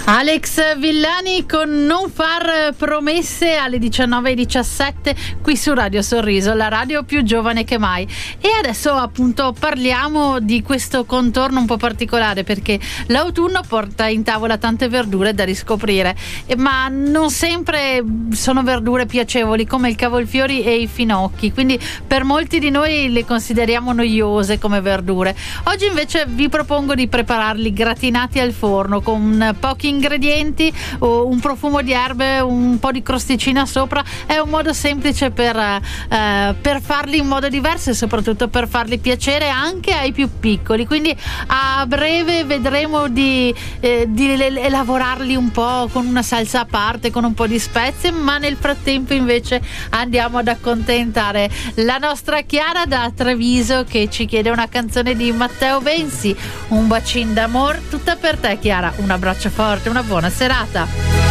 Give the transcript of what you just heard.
Alex Villani con Non far promesse alle 19:17 qui su Radio Sorriso, la radio più giovane che mai. E adesso appunto parliamo di questo contorno un po' particolare, perché l'autunno porta in tavola tante verdure da riscoprire, ma non sempre sono verdure piacevoli, come il cavolfiori e i finocchi, quindi per molti di noi le consideriamo noiose come verdure. Oggi invece vi propongo di prepararli gratinati al forno con pochi ingredienti, un profumo di erbe, un po' di crosticina sopra. È un modo semplice per farli in modo diverso e soprattutto per farli piacere anche ai più piccoli, quindi a breve vedremo di elaborarli un po' con una salsa a parte, con un po' di spezie, ma nel frattempo invece andiamo ad accontentare la nostra Chiara da Treviso, che ci chiede una canzone di Matteo Bensi, Un bacin d'amor, tutta per te Chiara. Un abbraccio forte, una buona serata.